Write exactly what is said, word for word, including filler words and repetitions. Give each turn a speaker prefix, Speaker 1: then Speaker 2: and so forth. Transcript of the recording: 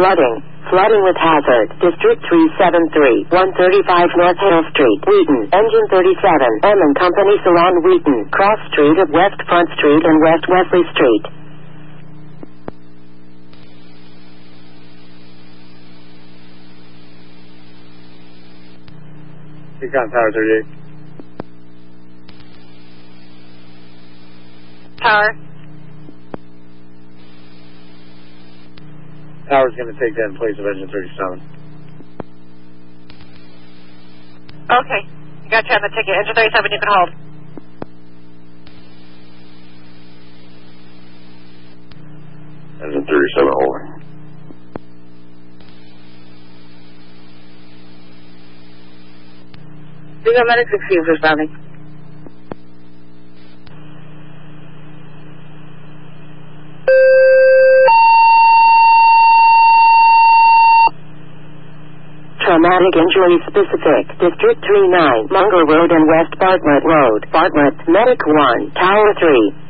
Speaker 1: Flooding. Flooding with hazard. District three seven three, one thirty-five North Hill Street, Wheaton. Engine thirty-seven, M and Company Salon, Wheaton. Cross Street of West Front Street and West Wesley Street.
Speaker 2: Recon Tower thirty-eight.
Speaker 3: Tower.
Speaker 2: Tower's going to take that in place of engine thirty-seven.
Speaker 3: Okay. Got you on the ticket. Engine thirty-seven, you can hold.
Speaker 2: Engine thirty-seven holding.
Speaker 3: Legal Medic sixteen, responding.
Speaker 1: Traumatic injury specific. District three nine, Munger Road and West Bartlett Road. Bartlett, Medic one, Tower three.